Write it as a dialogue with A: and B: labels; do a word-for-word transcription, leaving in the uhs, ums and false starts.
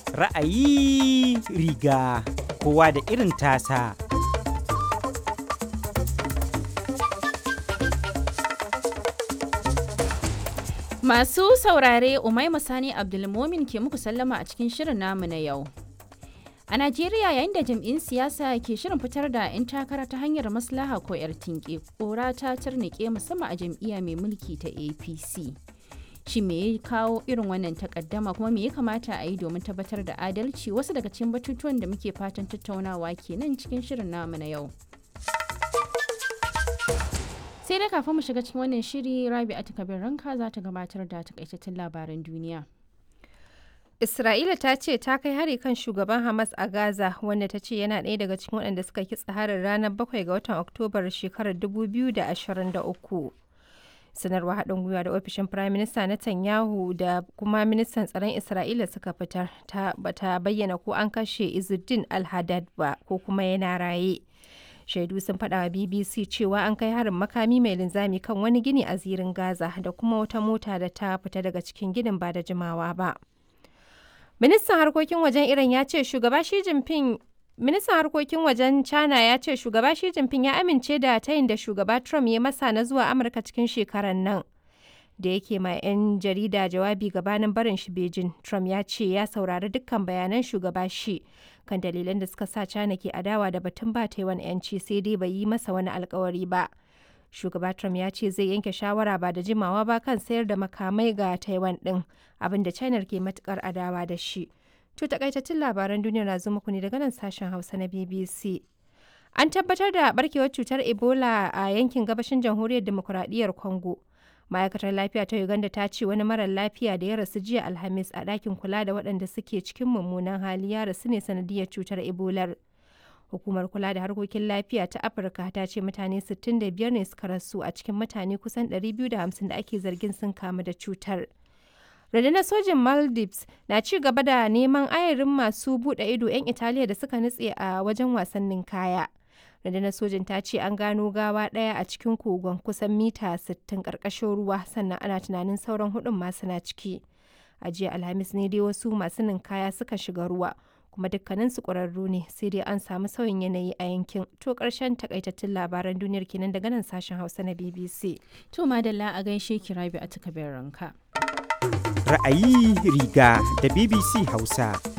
A: Ra'ayi riga kowa da irin tasa.
B: Masu saurare Umaima Sani Abdulmomin ke muku sallama a cikin shirin namu na yau. A Najeriya yayin da jam'in siyasa ke shirin fitar da 'yan takara ta hanyar maslaha ko 'yar tinke, ƙora ta tarnike musamman a jam'iyya mai mulki ta A P C. Shi me ya kawo irin wannan takaddama kuma me ya kamata a yi domin tabbatar da adalci? Wasu daga cikin batutuwan da muke fatan tattaunawa kenan cikin shirin namu na yau. Sai dai kafin mu shiga cikin wannan shiri, Rabi'atu Kabir Ranka za ta gabatar da takaitattun labaran duniya.
C: Isra'ila ta ce ta kai hari kan shugaban Hamas a Gaza, wanda ta ce yana ɗaya daga cikin waɗanda suka kitsa harin ranar bakwai ga watan Oktobar shekarar dubu biyu da ashirin da uku. Sanarwar haɗin gwiwa da ofishin Firayim Minista Netanyahu da kuma ministan tsaron Isra'ila suka fitar ta bata bayyana ko an kashe Izzuddin al-Haddad ba ko kuma yana raye. Shaidu sun faɗa wa B B C cewa an kai harin makami mai linzami kan wani gini a zirin Gaza da kuma wata mota da ta fita daga cikin ginin ba da jimawa ba. Ministan harkokin wajen Iran ya ce shugaba Xi Jinping Ministan harkokin wajen China ya ce shugaba Xi Jinping ya amince da tayin da shugaba Trump ya masa na zuwa Amurka cikin shekarar nan. Da yake ma 'yan jarida jawabi gabanin barin shi Beijing, Trump ya ce ya saurari dukkan bayanan shugaba Xi kan dalilan da suka sa China ke adawa da batun ba Taiwan 'yanci, sai dai bai yi masa wani alkawari ba. Shugaba Trump ya ce zai yanke shawara ba da jimawa ba kan sayar da makamai ga Taiwan din, abin da China ke matukar adawa da shi. To takaitattun labaran duniya na zo muku ne daga nan sashen Hausa na B B C. An tabbatar da barkewar cutar Ebola a yankin gabashin Jamhuriyar Demokuraɗiyyar Congo. Ma'aikatar lafiya ta Uganda ta ce wani marar lafiya da ya rasu jiya Alhamis a ɗakin kula da waɗanda suke cikin mummunan hali ya rasu ne sanadiyar cutar Ebolar. Hukumar kula da harkokin lafiya ta Afirka ta ce mutane sittin da biyar ne suka rasu a cikin mutane kusan ɗari biyu da hamsin da ake zargin sun kamu da cutar. Rundunar sojin Maldives na ci gaba da neman ayarin masu buɗe ido 'yan Italiya da suka nutse a wajen wasannin kaya. Rundunar sojin ta ce an gano gawa ɗaya a cikin kogon kusan mita sittin ƙarƙashin ruwa, sannan ana tunanin sauran hudun masu na ciki. A jiya Alhamis ne dai wasu masu ninkaya suka shiga ruwa, kuma dukkaninsu ƙwararru ne, sai dai an samu sauyin yanayi a yankin. To ƙarshen takaitattun labaran duniyar kenan daga nan sashen Hausa na B B C.
B: To madalla a gaishe ki Rabi'atu Kabir Ranka.
A: Ra'ayi riga da B B C Hausa.